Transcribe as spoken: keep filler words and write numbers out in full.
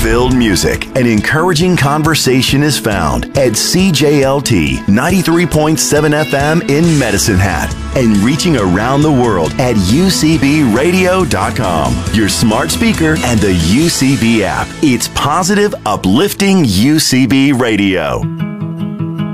Hope-filled music and encouraging conversation is found at C J L T ninety-three point seven F M in Medicine Hat and reaching around the world at U C B radio dot com, your smart speaker, and the U C B app. It's positive, uplifting U C B Radio.